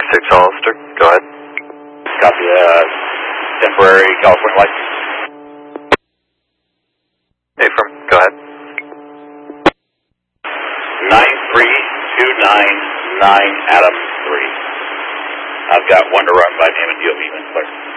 36 Hollister, go ahead. Copy, temporary California license. Affirm, go ahead. 93299 Adam 3. I've got one to run by name and DOB, Mr. Clerk.